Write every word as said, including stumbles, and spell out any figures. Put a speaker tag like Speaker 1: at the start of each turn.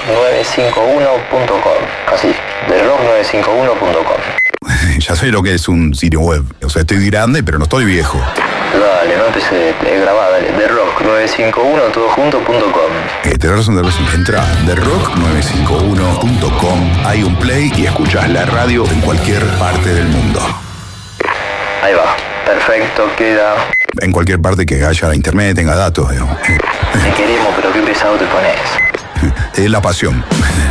Speaker 1: nueve cinco uno punto com. Así, the rock nueve cinco uno punto com.
Speaker 2: Ya sé lo que es un sitio web. O sea, estoy grande, pero no estoy viejo.
Speaker 1: Dale, no empecé, es grabada, dale. the rock nueve cinco uno todo junto punto com.
Speaker 2: Eh, tenés razón, tenés razón. Entra a the rock nueve cinco uno punto com. Hay un play y escuchás la radio en cualquier parte del mundo.
Speaker 1: Ahí va, perfecto, queda.
Speaker 2: En cualquier parte que haya internet, tenga datos, digamos.
Speaker 1: Te queremos, pero qué pesado te pones.
Speaker 2: Es la pasión.